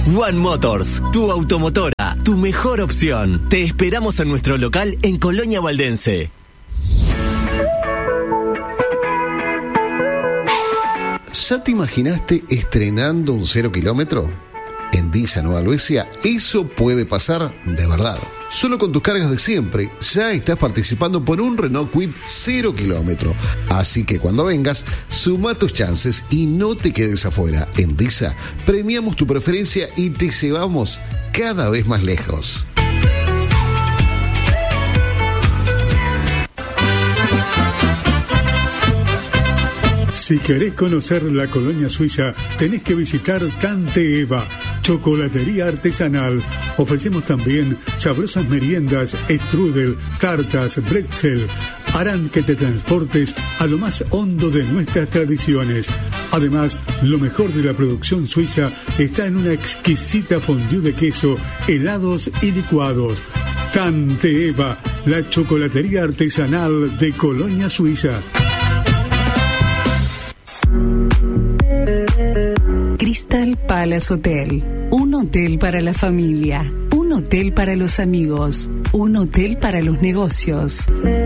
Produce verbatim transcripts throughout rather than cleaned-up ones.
One Motors, tu automotora, tu mejor opción. Te esperamos en nuestro local en Colonia Valdense. ¿Ya te imaginaste estrenando un cero kilómetro? En Disa Nueva Albesia, eso puede pasar de verdad. Solo con tus cargas de siempre, ya estás participando por un Renault Kwid cero kilómetro. Así que cuando vengas, suma tus chances y no te quedes afuera. En Disa, premiamos tu preferencia y te llevamos cada vez más lejos. Si querés conocer la colonia suiza, tenés que visitar Tante Eva, chocolatería artesanal. Ofrecemos también sabrosas meriendas, strudel, tartas, bretzel. Harán que te transportes a lo más hondo de nuestras tradiciones. Además, lo mejor de la producción suiza está en una exquisita fondue de queso, helados y licuados. Tante Eva, la chocolatería artesanal de Colonia Suiza. Crystal Palace Hotel, un hotel para la familia, un hotel para los amigos, un hotel para los negocios.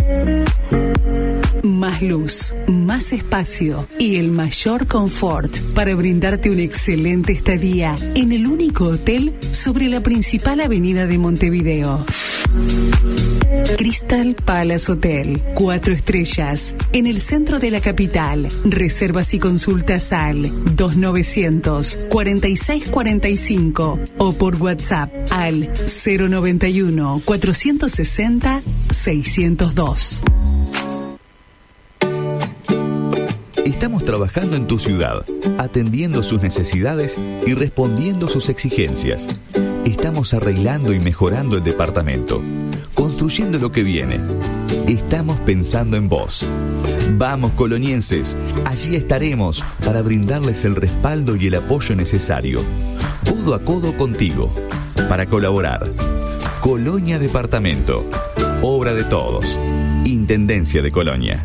Más luz, más espacio y el mayor confort para brindarte una excelente estadía en el único hotel sobre la principal avenida de Montevideo. Crystal Palace Hotel, cuatro estrellas, en el centro de la capital. Reservas y consultas al dos novecientos, cuarenta y seis cuarenta y cinco o por WhatsApp al cero noventa y uno, cuatrocientos sesenta, seiscientos dos. Estamos trabajando en tu ciudad, atendiendo sus necesidades y respondiendo sus exigencias. Estamos arreglando y mejorando el departamento, construyendo lo que viene. Estamos pensando en vos. Vamos, colonienses, allí estaremos para brindarles el respaldo y el apoyo necesario, codo a codo contigo, para colaborar. Colonia Departamento, obra de todos. Intendencia de Colonia.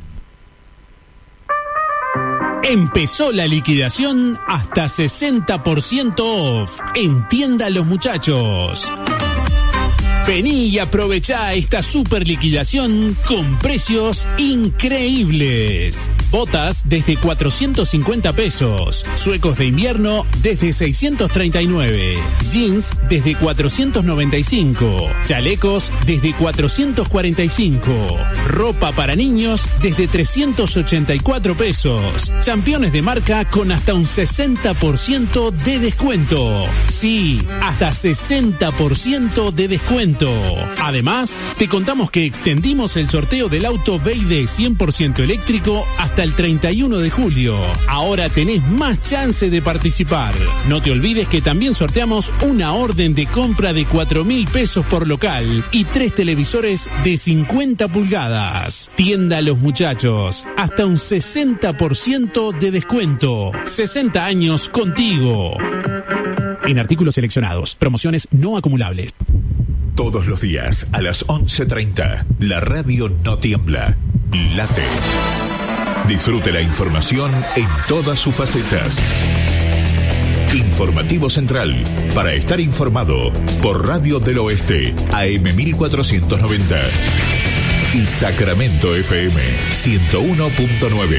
Empezó la liquidación hasta sesenta por ciento off en Tienda Los Muchachos. Vení y aprovechá esta super liquidación con precios increíbles. Botas desde cuatrocientos cincuenta pesos. Suecos de invierno desde seiscientos treinta y nueve. Jeans desde cuatrocientos noventa y cinco. Chalecos desde cuatrocientos cuarenta y cinco. Ropa para niños desde trescientos ochenta y cuatro pesos. Championes de marca con hasta un sesenta por ciento de descuento. Sí, hasta sesenta por ciento de descuento. Además, te contamos que extendimos el sorteo del auto B Y D cien por ciento eléctrico hasta el treinta y uno de julio. Ahora tenés más chance de participar. No te olvides que también sorteamos una orden de compra de cuatro mil pesos por local y tres televisores de cincuenta pulgadas. Tienda Los Muchachos, hasta un sesenta por ciento de descuento. sesenta años contigo. En artículos seleccionados, promociones no acumulables. Todos los días a las once treinta, la radio no tiembla, late. Disfrute la información en todas sus facetas. Informativo Central, para estar informado, por Radio del Oeste, A M mil cuatrocientos noventa. Y Sacramento F M, ciento uno punto nueve.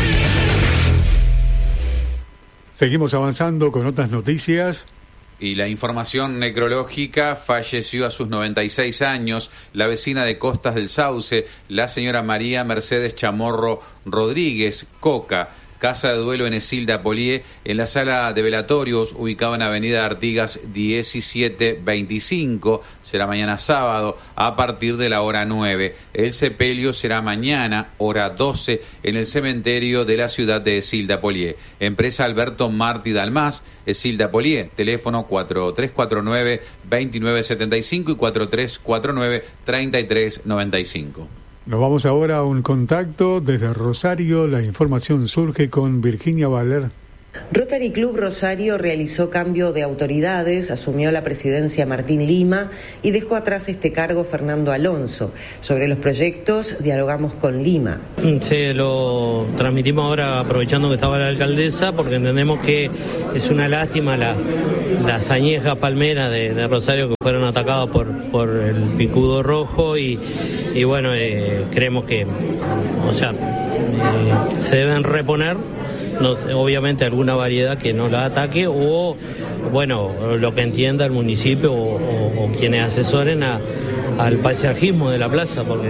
Seguimos avanzando con otras noticias. Y la información necrológica: falleció a sus noventa y seis años la vecina de Costas del Sauce, la señora María Mercedes Chamorro Rodríguez, Coca. Casa de duelo en Esilda Polié, en la sala de velatorios, ubicado en Avenida Artigas diecisiete veinticinco. Será mañana sábado a partir de la hora nueve. El sepelio será mañana, hora doce, en el cementerio de la ciudad de Esilda Polié. Empresa Alberto Martí Dalmás, Esilda Polié. Teléfono cuatro tres cuatro nueve, dos nueve siete cinco y cuatro tres cuatro nueve, tres tres nueve cinco. Nos vamos ahora a un contacto desde Rosario. La información surge con Virginia Valer. Rotary Club Rosario realizó cambio de autoridades, asumió la presidencia Martín Lima y dejó atrás este cargo Fernando Alonso. Sobre los proyectos dialogamos con Lima. Se lo transmitimos ahora aprovechando que estaba la alcaldesa, porque entendemos que es una lástima la, las añejas palmeras de, de Rosario que fueron atacadas por, por el picudo rojo y, y bueno, eh, creemos que, o sea, eh, se deben reponer. No, obviamente alguna variedad que no la ataque o, bueno, lo que entienda el municipio o, o, o quienes asesoren a, al paisajismo de la plaza, porque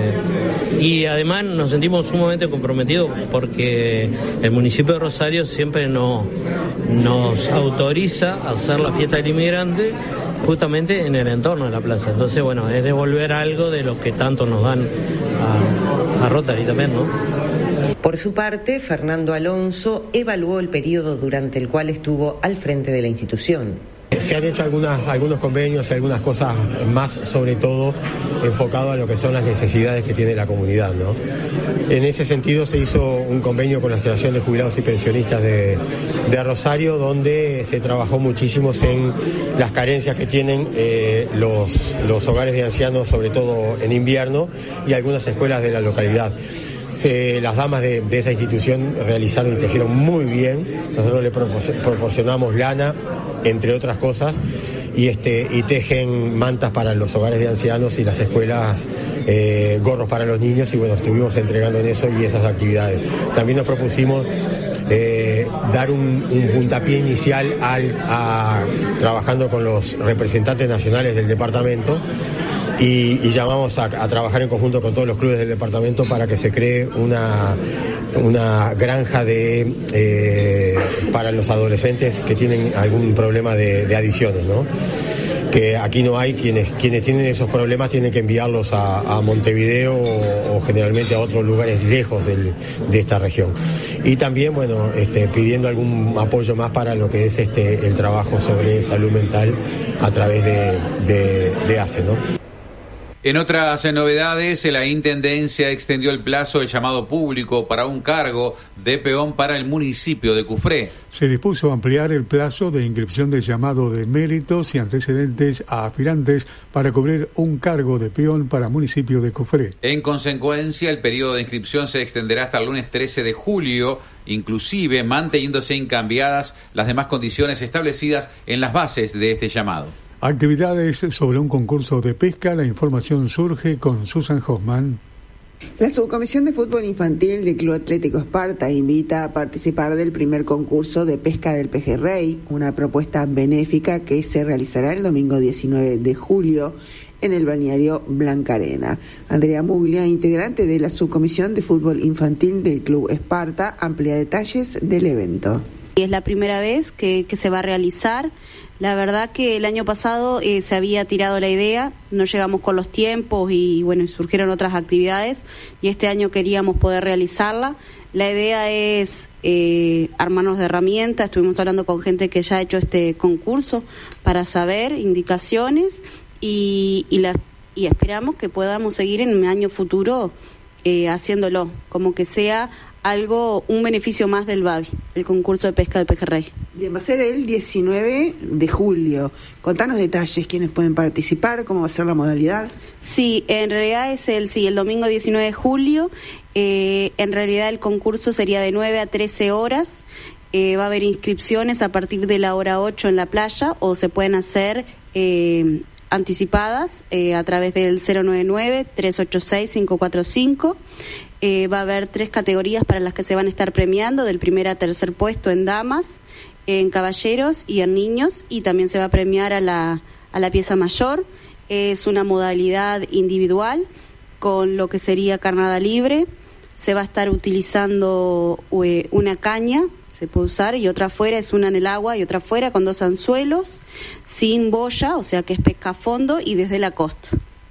y además nos sentimos sumamente comprometidos porque el municipio de Rosario siempre no, nos autoriza a hacer la fiesta del inmigrante justamente en el entorno de la plaza. Entonces, bueno, es devolver algo de lo que tanto nos dan a, a Rotary también, ¿no? Por su parte, Fernando Alonso evaluó el periodo durante el cual estuvo al frente de la institución. Se han hecho algunas, algunos convenios, algunas cosas más, sobre todo enfocado a lo que son las necesidades que tiene la comunidad, ¿no? En ese sentido se hizo un convenio con la Asociación de Jubilados y Pensionistas de, de Rosario, donde se trabajó muchísimo en las carencias que tienen eh, los, los hogares de ancianos, sobre todo en invierno, y algunas escuelas de la localidad. Se, las damas de, de esa institución realizaron y tejieron muy bien. Nosotros le proporcionamos lana, entre otras cosas, y este y tejen mantas para los hogares de ancianos y las escuelas, eh, gorros para los niños, y bueno, estuvimos entregando en eso y esas actividades. También nos propusimos eh, dar un, un puntapié inicial al, a, trabajando con los representantes nacionales del departamento. Y, y llamamos a, a trabajar en conjunto con todos los clubes del departamento para que se cree una, una granja de eh, para los adolescentes que tienen algún problema de, de adicciones, ¿no? Que aquí no hay, quienes quienes tienen esos problemas tienen que enviarlos a, a Montevideo o, o generalmente a otros lugares lejos del, de esta región. Y también, bueno, este, pidiendo algún apoyo más para lo que es este el trabajo sobre salud mental a través de, de, de A C E, ¿no? En otras novedades, la Intendencia extendió el plazo de llamado público para un cargo de peón para el municipio de Cufré. Se dispuso a ampliar el plazo de inscripción de llamado de méritos y antecedentes a aspirantes para cubrir un cargo de peón para el municipio de Cufré. En consecuencia, el periodo de inscripción se extenderá hasta el lunes trece de julio, inclusive manteniéndose incambiadas las demás condiciones establecidas en las bases de este llamado. Actividades sobre un concurso de pesca. La información surge con Susan Hoffman. La Subcomisión de Fútbol Infantil del Club Atlético Esparta invita a participar del primer concurso de pesca del pejerrey, una propuesta benéfica que se realizará el domingo diecinueve de julio en el balneario Blanca Arena. Andrea Muglia, integrante de la Subcomisión de Fútbol Infantil del Club Esparta, amplía detalles del evento. Es la primera vez que, que se va a realizar. La verdad que el año pasado eh, se había tirado la idea, no llegamos con los tiempos y bueno, surgieron otras actividades y este año queríamos poder realizarla. La idea es eh, armarnos de herramientas, estuvimos hablando con gente que ya ha hecho este concurso para saber indicaciones y, y, la, y esperamos que podamos seguir en un año futuro eh, haciéndolo, como que sea algo, un beneficio más del B A B I, el concurso de pesca del pejerrey. Bien, va a ser el diecinueve de julio. Contanos detalles, quiénes pueden participar, cómo va a ser la modalidad. Sí, en realidad es el, sí, el domingo diecinueve de julio. Eh, en realidad el concurso sería de nueve a trece horas. Eh, va a haber inscripciones a partir de la hora ocho en la playa o se pueden hacer eh, anticipadas eh, a través del cero nueve nueve, tres ocho seis, cinco cuatro cinco. Eh, va a haber tres categorías para las que se van a estar premiando, del primer a tercer puesto en damas, en caballeros y en niños, y también se va a premiar a la, a la pieza mayor. Es una modalidad individual con lo que sería carnada libre. Se va a estar utilizando eh, una caña, se puede usar, y otra afuera, es una en el agua y otra afuera con dos anzuelos, sin boya, o sea que es pesca a fondo y desde la costa.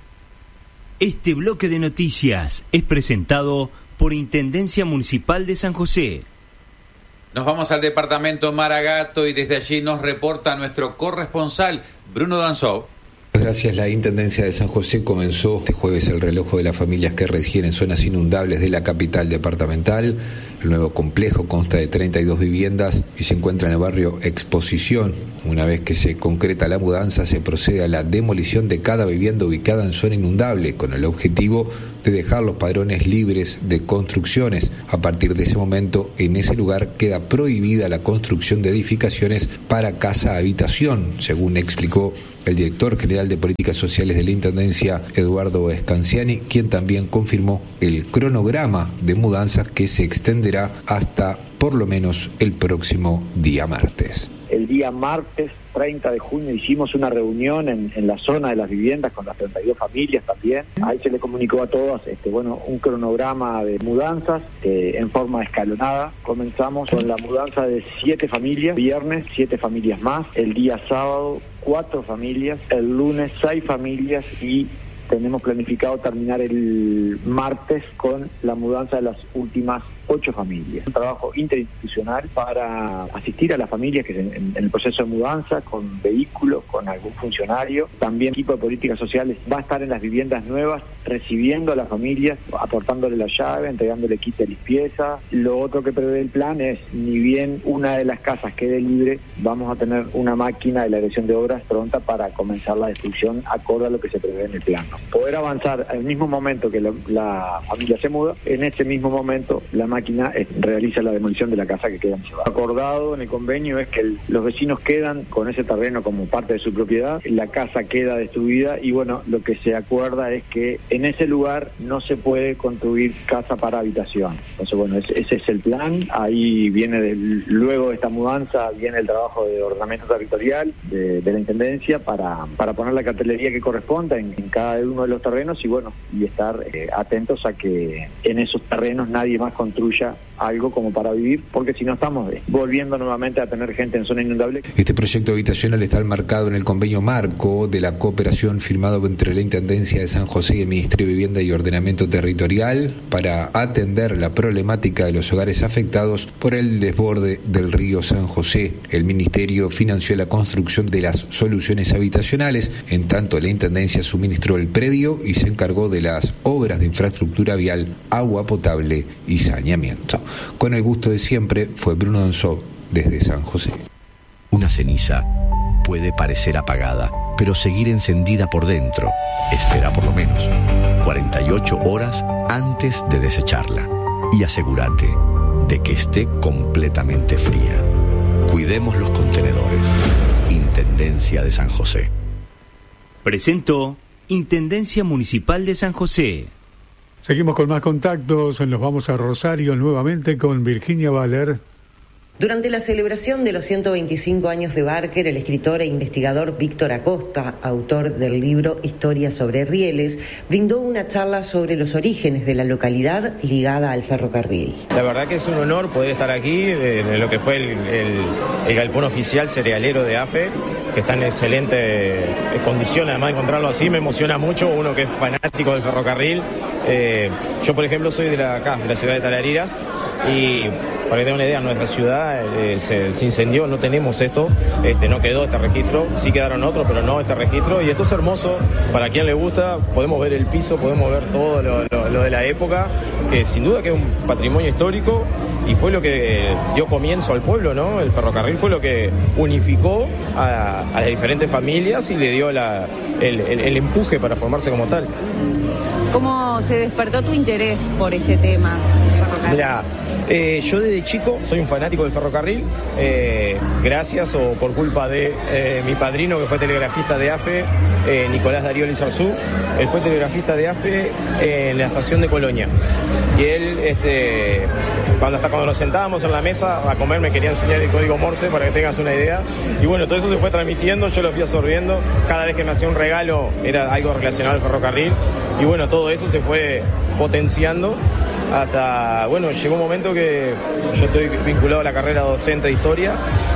Este bloque de noticias es presentado por Intendencia Municipal de San José. Nos vamos al departamento Maragato y desde allí nos reporta nuestro corresponsal Bruno Danzó. Gracias. La Intendencia de San José comenzó este jueves el reloj de las familias que residen en zonas inundables de la capital departamental. El nuevo complejo consta de treinta y dos viviendas y se encuentra en el barrio Exposición. Una vez que se concreta la mudanza, se procede a la demolición de cada vivienda ubicada en zona inundable, con el objetivo de dejar los padrones libres de construcciones. A partir de ese momento, en ese lugar queda prohibida la construcción de edificaciones para casa-habitación, según explicó el director general de Políticas Sociales de la Intendencia, Eduardo Scanciani, quien también confirmó el cronograma de mudanzas que se extenderá hasta por lo menos el próximo día martes. El día martes treinta de junio hicimos una reunión en, en la zona de las viviendas con las treinta y dos familias también. Ahí se le comunicó a todas este, bueno, un cronograma de mudanzas eh, en forma escalonada. Comenzamos con la mudanza de siete familias, viernes siete familias más, el día sábado cuatro familias, el lunes seis familias y tenemos planificado terminar el martes con la mudanza de las últimas ocho familias. Un trabajo interinstitucional para asistir a las familias que en, en el proceso de mudanza, con vehículos, con algún funcionario. También el equipo de políticas sociales va a estar en las viviendas nuevas, recibiendo a las familias, aportándole la llave, entregándole kit de limpieza. Lo otro que prevé el plan es, ni bien una de las casas quede libre, vamos a tener una máquina de la Dirección de Obras pronta para comenzar la destrucción acorde a lo que se prevé en el plan. Poder avanzar al mismo momento que la, la familia se muda, en ese mismo momento la máquina realiza la demolición de la casa que queda encebada. Acordado en el convenio es que el, los vecinos quedan con ese terreno como parte de su propiedad, la casa queda destruida y bueno, lo que se acuerda es que en ese lugar no se puede construir casa para habitación. Entonces bueno, ese, ese es el plan. Ahí viene de, luego de esta mudanza viene el trabajo de ordenamiento territorial de, de la Intendencia para, para poner la cartelería que corresponda en, en cada uno de los terrenos y bueno, y estar eh, atentos a que en esos terrenos nadie más construya algo como para vivir, porque si no estamos volviendo nuevamente a tener gente en zona inundable. Este proyecto habitacional está enmarcado en el convenio marco de la cooperación firmado entre la Intendencia de San José y el Ministerio de Vivienda y Ordenamiento Territorial para atender la problemática de los hogares afectados por el desborde del río San José. El Ministerio financió la construcción de las soluciones habitacionales, en tanto la Intendencia suministró el predio y se encargó de las obras de infraestructura vial, agua potable y saneamiento. Con el gusto de siempre, fue Bruno Donzó desde San José. Una ceniza puede parecer apagada, pero seguir encendida por dentro. Espera por lo menos cuarenta y ocho horas antes de desecharla y asegúrate de que esté completamente fría. Cuidemos los contenedores. Intendencia de San José. Presentó Intendencia Municipal de San José. Seguimos con más contactos, nos vamos a Rosario nuevamente con Virginia Valer. Durante la celebración de los ciento veinticinco años de Barker, el escritor e investigador Víctor Acosta, autor del libro Historia sobre Rieles, brindó una charla sobre los orígenes de la localidad ligada al ferrocarril. La verdad que es un honor poder estar aquí en lo que fue el, el, el galpón oficial cerealero de AFE, que está en excelente condición. Además de encontrarlo así me emociona mucho, uno que es fanático del ferrocarril. Eh, yo, por ejemplo, soy de la, acá, de la ciudad de Tarariras, y para que tengan una idea, nuestra ciudad eh, se, se incendió, no tenemos esto, este, no quedó este registro, sí quedaron otros, pero no este registro, y esto es hermoso, para quien le gusta, podemos ver el piso, podemos ver todo lo, lo, lo de la época, que sin duda que es un patrimonio histórico, y fue lo que dio comienzo al pueblo, ¿no? El ferrocarril fue lo que unificó a, a las diferentes familias y le dio la, el, el, el empuje para formarse como tal. ¿Cómo se despertó tu interés por este tema? Mira, eh, yo desde chico soy un fanático del ferrocarril, eh, gracias o por culpa de eh, mi padrino que fue telegrafista de AFE, eh, Nicolás Darío Lizarzú. Él fue telegrafista de AFE en la estación de Colonia. Y él, este, cuando, hasta cuando nos sentábamos en la mesa a comer, me quería enseñar el código Morse para que tengas una idea. Y bueno, todo eso se fue transmitiendo, yo lo fui absorbiendo. Cada vez que me hacía un regalo era algo relacionado al ferrocarril. Y bueno, todo eso se fue potenciando hasta, bueno, llegó un momento que yo estoy vinculado a la carrera docente de historia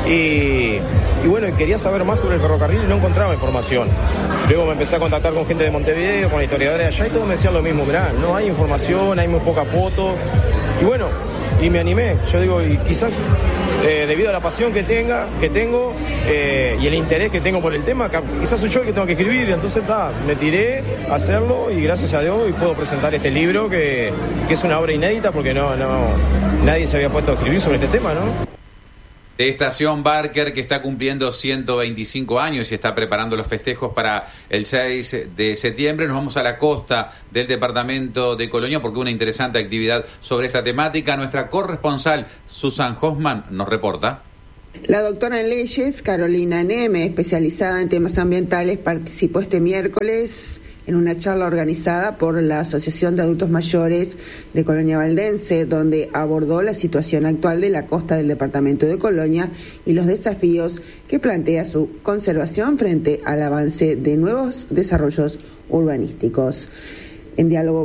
y, y bueno, quería saber más sobre el ferrocarril y no encontraba información. Luego me empecé a contactar con gente de Montevideo, con historiadores de allá y todos me decían lo mismo, mirá, no hay información, hay muy poca foto. Y bueno, y me animé. Yo digo, y quizás eh, debido a la pasión que tenga, que tengo eh, y el interés que tengo por el tema, quizás soy yo el que tengo que escribir, entonces ta, me tiré a hacerlo y gracias a Dios hoy puedo presentar este libro que, que es una obra inédita porque no, no, nadie se había puesto a escribir sobre este tema, ¿no? De Estación Barker, que está cumpliendo ciento veinticinco años y está preparando los festejos para el seis de septiembre. Nos vamos a la costa del departamento de Colonia porque una interesante actividad sobre esta temática. Nuestra corresponsal Susan Hoffman nos reporta. La doctora en leyes, Carolina Neme, especializada en temas ambientales, participó este miércoles en una charla organizada por la Asociación de Adultos Mayores de Colonia Valdense, donde abordó la situación actual de la costa del departamento de Colonia y los desafíos que plantea su conservación frente al avance de nuevos desarrollos urbanísticos. En diálogo